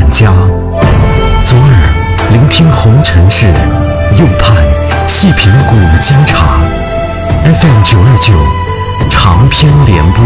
家。左耳聆听红尘事，右盼细品古今茶。FM 929长篇联播。